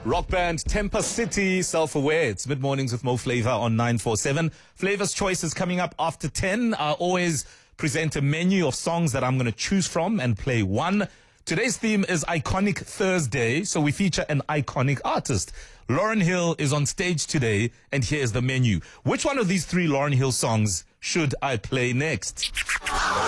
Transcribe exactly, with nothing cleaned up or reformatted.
Rock band Temper City, Self-Aware. It's mid-mornings with Mo Flavor on nine four seven. Flavor's Choice is coming up after ten. I always present a menu of songs that I'm going to choose from and play one. Today's theme is Iconic Thursday, so we feature an iconic artist. Lauryn Hill is on stage today, and here's the menu. Which one of these three Lauryn Hill songs should I play next?